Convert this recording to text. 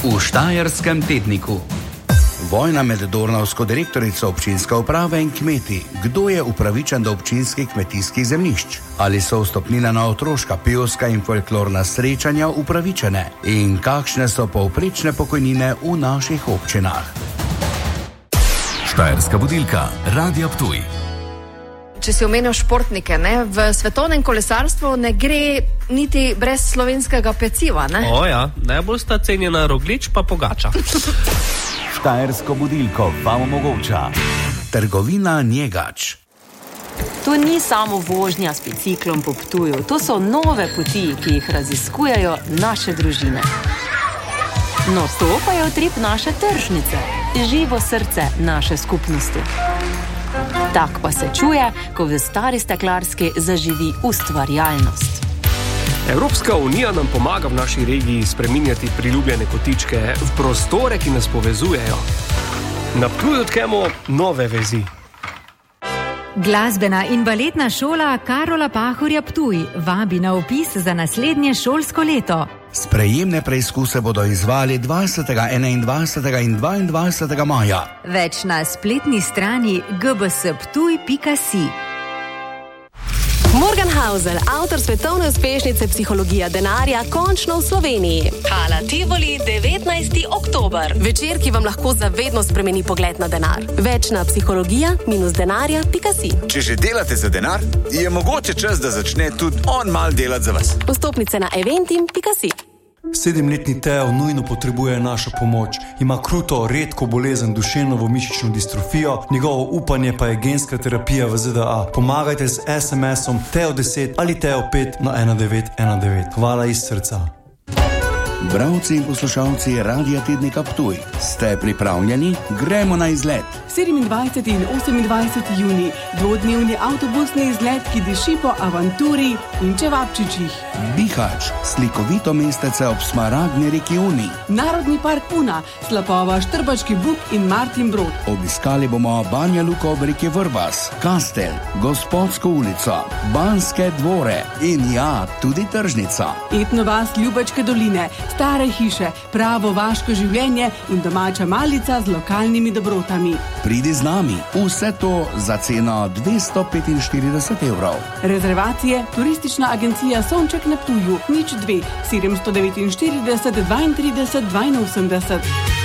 v Štajerskem tedniku. Vojna med dornavsko direktorico občinske uprave in kmeti. Kdo je upravičen do občinskih kmetijskih zemljišč? Ali so vstopnina na otroška, pevska in folklorna srečanja upravičene? In kakšne so povprečne pokojnine v naših občinah? Štajerska budilka, Radio Ptuj. Če si omenil športnike, ne? V svetovnem kolesarstvu ne gre niti brez slovenskega peciva, ne? O ja, najbolj sta cenjena Roglič pa Pogača. Štajersko budilko vam omogoča Trgovina Njegač. To ni samo vožnja s biciklom po Ptuju, to so nove poti, ki jih raziskujejo naše družine. No, to pa je utrip naše tržnice, živo srce naše skupnosti. Tak pa se čuje, ko v stari steklarski zaživi ustvarjalnost. Evropska unija nam pomaga v naši regiji spreminjati priljubljene kotičke v prostore, ki nas povezujejo. Na Ptuju tkemo nove vezi. Glasbena in baletna šola Karola Pahorja Ptuj vabi na vpis za naslednje šolsko leto. Sprejemne preizkuse bodo izvali 20., 21. in 22. maja. Več na spletni strani gbsptuj.si. Morgan Housel, avtor svetovne uspešnice Psihologija denarja, končno v Sloveniji. Hala Tivoli, 19. oktober. Večer, ki vam lahko zavedno spremeni pogled na denar. Več na psihologija-denarja.si. Če že delate za denar, je mogoče čas, da začne tudi on mal delati za vas. Vstopnice na eventim.si. 7-letni Teo nujno potrebuje našo pomoč. Ima kruto, redko bolezen duševno-mišično distrofijo, njegovo upanje pa je genska terapija v ZDA. Pomagajte z SMS-om Teo10 ali Teo5 na 1919. Hvala iz srca. Bralci in poslušalci Radia Tednika Ptuj, ste pripravljeni? Gremo na izlet. 27. in 28. juni, dvodnevni avtobusni izlet, ki diši po avanturi in čevapčičih. Bihać, slikovito mestece ob smaragdni reki Uni. Narodni park Puna, Slapova, Štrbački Buk in Martin Brod. Obiskali bomo Banja Luko ob reki Vrbas, Kastel, Gospodsko ulico, Banske dvore in ja, tudi tržnica. Etno vas Ljubačke doline, stare hiše, pravo vaško življenje in domača malica z lokalnimi dobrotami. Pridi z nami, vse to za ceno 245 evrov. Rezervacije, turistična agencija Sonček na Ptuju, 02 749 32 82.